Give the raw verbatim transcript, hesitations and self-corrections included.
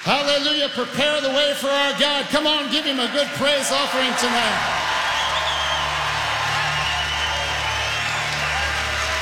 Hallelujah. Prepare the way for our God. Come on, give him a good praise offering tonight.